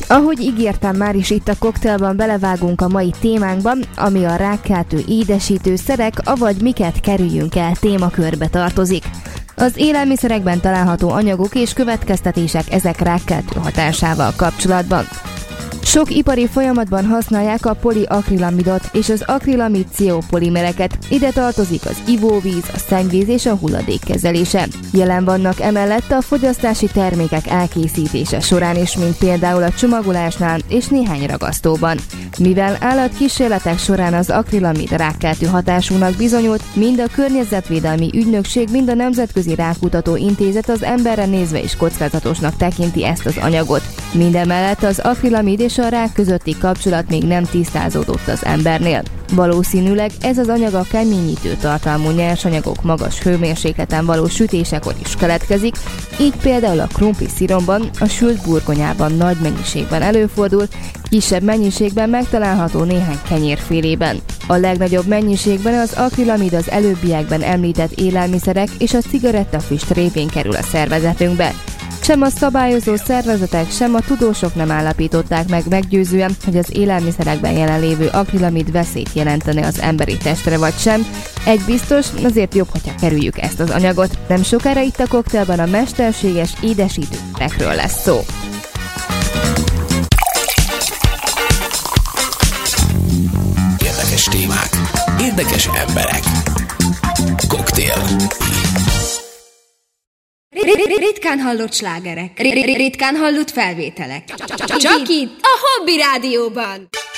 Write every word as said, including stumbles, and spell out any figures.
Ahogy ígértem, már is itt a Koktelban belevágunk a mai témánkban, ami a rákkeltő édesítő szerek, avagy miket kerüljünk el témakörbe tartozik. Az élelmiszerekben található anyagok és következtetések ezek rákkeltő hatásával kapcsolatban. Sok ipari folyamatban használják a poliakrilamidot és az akrilamid ciopolimereket. Ide tartozik az ivóvíz, a szennyvíz és a hulladékkezelése. Jelen vannak emellett a fogyasztási termékek elkészítése során is, mint például a csomagolásnál és néhány ragasztóban. Mivel állatkísérletek során az akrilamid rákkeltő hatásúnak bizonyult, mind a Környezetvédelmi Ügynökség, mind a Nemzetközi Rákutató Intézet az emberre nézve is kockázatosnak tekinti ezt az anyagot. Mindemellett az akrilamid és a rák közötti kapcsolat még nem tisztázódott az embernél. Valószínűleg ez az anyag a keményítő tartalmú nyersanyagok magas hőmérsékleten való sütésekor is keletkezik, így például a krumpli sziromban, a sült burgonyában nagy mennyiségben előfordul, kisebb mennyiségben megtalálható néhány kenyérfélében. A legnagyobb mennyiségben az akrilamid az előbbiekben említett élelmiszerek és a cigarettafüst révén kerül a szervezetünkbe. Sem a szabályozó szervezetek, sem a tudósok nem állapították meg meggyőzően, hogy az élelmiszerekben jelenlévő akrilamid veszélyt jelentene az emberi testre vagy sem. Egy biztos, azért jobb, hogyha kerüljük ezt az anyagot. Nem sokára itt a Koktelban a mesterséges édesítőkről lesz szó. Érdekes témák, érdekes emberek. Koktél. Ritkán hallott slágerek, ritkán hallott felvételek. Csak itt, a Hobby Rádióban.